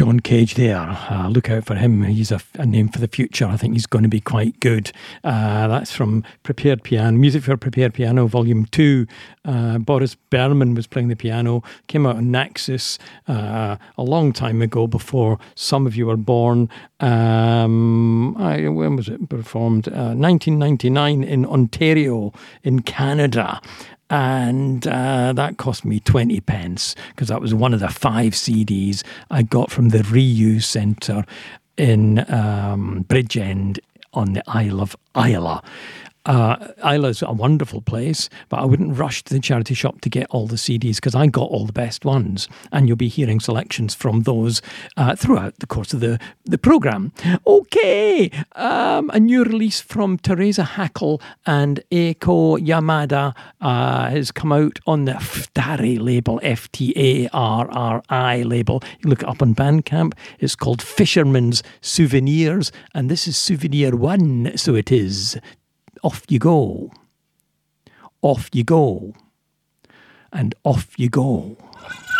John Cage there. Look out for him. He's a name for the future. I think he's going to be quite good. That's from Prepared Piano, Music for Prepared Piano, Volume 2. Boris Berman was playing the piano. Came out on Naxos a long time ago, before some of you were born. When was it performed? 1999 in Ontario, in Canada. And that cost me 20 pence, because that was one of the 5 CDs I got from the Reuse Centre in Bridgend on the Isle of Islay. Isla's a wonderful place, but I wouldn't rush to the charity shop to get all the CDs, because I got all the best ones, and you'll be hearing selections from those throughout the course of the programme. Okay, a new release from Teresa Hackle and Eiko Yamada has come out on the Ftari label, F-T-A-R-R-I label. You look it up on Bandcamp. It's called Fisherman's Souvenirs, and this is Souvenir 1, so it is. Off you go. Off you go. And off you go.